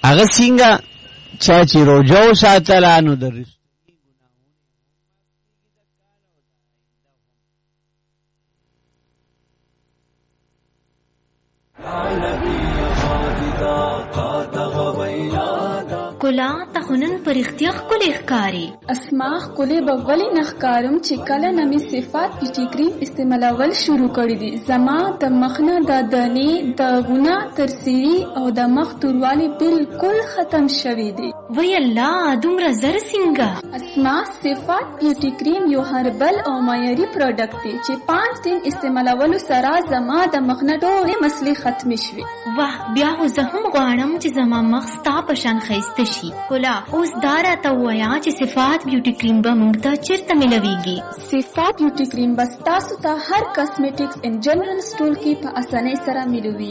هغه څنګه چې روزه وساتله نو د کلا تخنن پر اختیار کلی ښکاری اسما کلی بولی نخکارم چې کله نمی صفات پیټی کریم استعمالول شروع کړی دي زما د مخنه د دانی د غنا ترسیری او د مخ توروالی بالکل ختم شوی دي وی الله دومره زر څنګه اسما صفات پیټی کریم یو هربل او معیاري پروډکټ دی چې 5 دن استعمالولو سره زما د مخنه ټولې مسلې ختم شوي واه بیا خو زه هم غواړم چې زما مخ ستا په شان ښایسته شي کلا اوس دا راته ووایه چې صفات بیوټي کریم به موږ ته چېرته ملویږي صفات بیوټي کریم به ستاسو ته هر کاسمیټکس ان جنرال سټور کې په اسانۍ سره ملوي